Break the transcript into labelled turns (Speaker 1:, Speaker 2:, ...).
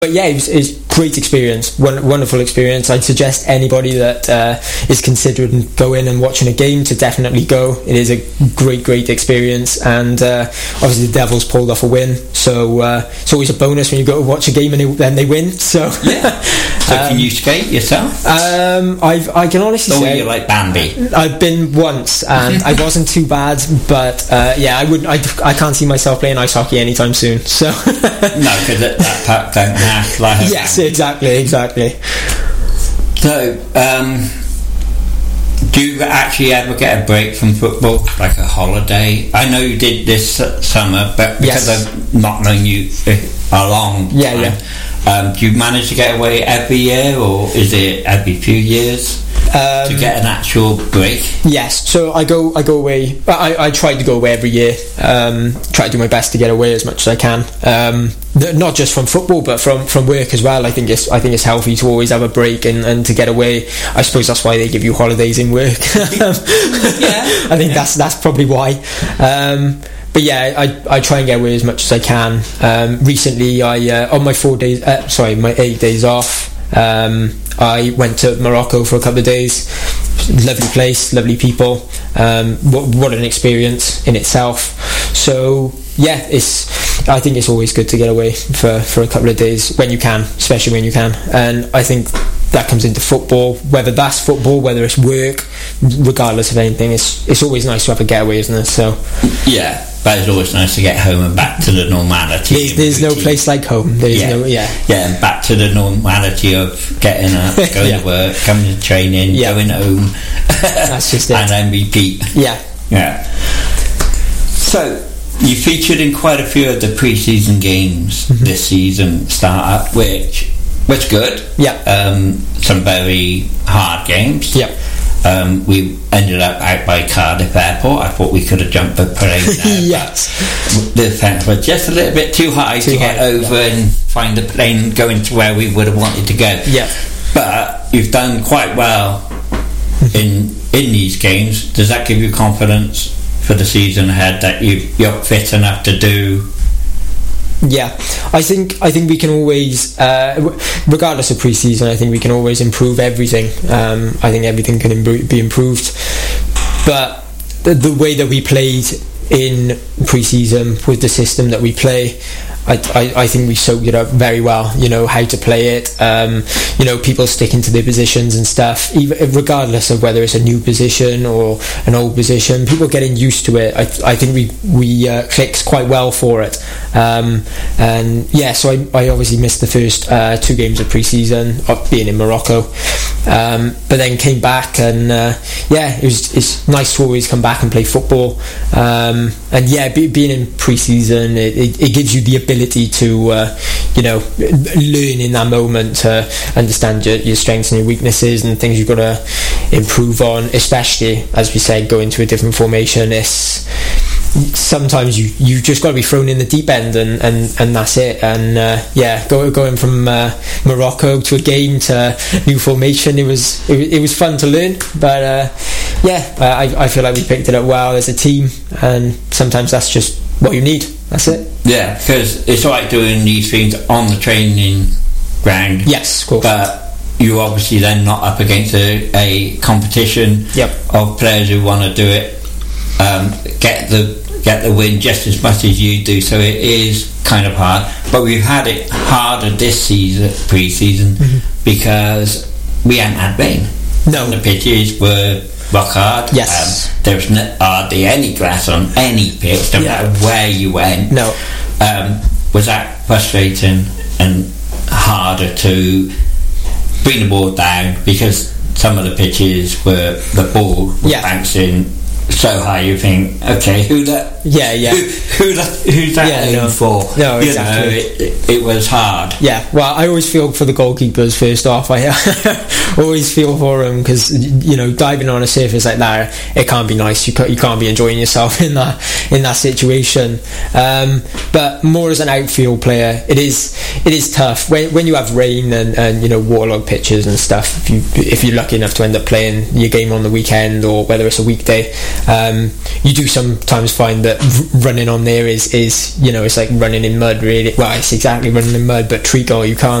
Speaker 1: But yeah, it's great experience, wonderful experience. I'd suggest anybody that is considering going and watching a game to definitely go. It is a great experience, and obviously the Devils pulled off a win, so it's always a bonus when you go to watch a game and then they win. So
Speaker 2: yeah. So can you skate yourself?
Speaker 1: I can honestly say,
Speaker 2: you're like Bambi.
Speaker 1: I've been once, and I wasn't too bad, but yeah, I can't see myself playing ice hockey anytime soon. So
Speaker 2: no, because that puck don't have like a
Speaker 1: yes, exactly.
Speaker 2: So, do you actually ever get a break from football, like a holiday? I know you did this summer, but because I've not known you a long time, do you manage to get away every year, or is it every few years to get an actual break?
Speaker 1: Yes, so I go away. I try to go away every year. Try to do my best to get away as much as I can. Not just from football, but from work as well. I think it's healthy to always have a break and to get away. I suppose that's why they give you holidays in work. I think that's probably why. But yeah, I try and get away as much as I can. Recently, I on my 8 days off, I went to Morocco for a couple of days. Lovely place, lovely people. What an experience in itself. So yeah, I think it's always good to get away for a couple of days when you can, especially when you can. And I think that comes into football, whether that's football, whether it's work, regardless of anything, it's always nice to have a getaway, isn't it? So yeah,
Speaker 2: but it's always nice to get home and back to the normality.
Speaker 1: There's no place like home.
Speaker 2: And back to the normality of getting up, going to work, coming to training, going home.
Speaker 1: That's just it.
Speaker 2: And then repeat.
Speaker 1: Yeah.
Speaker 2: So you featured in quite a few of the pre-season games this season start-up, which was good. Some very hard games. We ended up out by Cardiff Airport. I thought we could have jumped the parade there.
Speaker 1: Yes.
Speaker 2: The fence was just a little bit too high to get over and find a plane going to where we would have wanted to go. But you've done quite well in these games. Does that give you confidence for the season ahead that you're fit enough to do?
Speaker 1: I think we can always, regardless of pre-season, I think we can always improve everything. I think everything can be improved, but the way that we played in pre-season with the system that we play, I think we soaked it up very well. You know how to play it. People sticking to their positions and stuff, even regardless of whether it's a new position or an old position. People getting used to it. I think we clicked quite well for it. So I obviously missed the first 2 games of pre-season of being in Morocco, but then came back and it's nice to always come back and play football. Being in pre-season, it gives you the ability to learn in that moment to understand your strengths and your weaknesses and things you've got to improve on, especially as we said, go into a different formation. Sometimes you just got to be thrown in the deep end and that's it. And going from Morocco to a game to new formation, it was fun to learn. But I feel like we picked it up well as a team, and sometimes that's just what you need. That's it.
Speaker 2: Yeah, because it's like doing these things on the training ground.
Speaker 1: Yes, of course.
Speaker 2: But you're obviously then not up against a competition of players who want to do it, get the win just as much as you do. So it is kind of hard. But we've had it harder this season, pre-season, because we hadn't had rain.
Speaker 1: No,
Speaker 2: the pitches were rock hard.
Speaker 1: Yes.
Speaker 2: There was hardly any grass on any pitch, no matter where you went.
Speaker 1: No.
Speaker 2: Was that frustrating and harder to bring the ball down, because some of the pitches the ball was bouncing so high you think, okay, who's that aimed for?
Speaker 1: No, exactly.
Speaker 2: It was hard.
Speaker 1: Yeah, well, I always feel for the goalkeepers first off. I always feel for them, because diving on a surface like that, it can't be nice. You can't be enjoying yourself in that situation. But more as an outfield player, it is tough when you have rain and waterlogged pitches and stuff. If you're lucky enough to end up playing your game on the weekend, or whether it's a weekday, You do sometimes find that running on there is, you know, it's like running in mud, really. Well, it's exactly running in mud, but Treacle, you can't